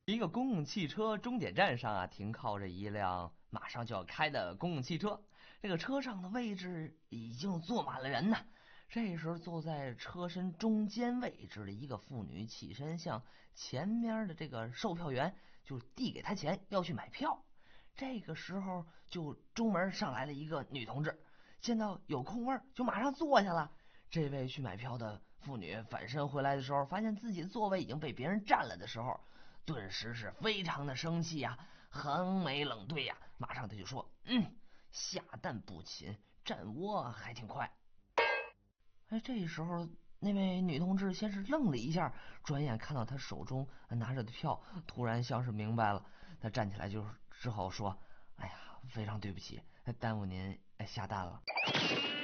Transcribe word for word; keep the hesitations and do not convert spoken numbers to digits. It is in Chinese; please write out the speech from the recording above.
一个公共汽车终点站上啊，停靠着一辆马上就要开的公共汽车。这个车上的位置已经坐满了人呢。这时候，坐在车身中间位置的一个妇女起身向前面的这个售票员就递给他钱，要去买票。这个时候，就中门上来了一个女同志，见到有空位就马上坐下了。这位去买票的妇女反身回来的时候，发现自己的座位已经被别人占了的时候，顿时是非常的生气呀、啊，横眉冷对呀、啊，马上他就说：“嗯，下蛋不勤，占窝还挺快。”哎，这时候那位女同志先是愣了一下，转眼看到他手中拿着的票，突然像是明白了，她站起来就只好说：“哎呀，非常对不起，耽误您下蛋了。”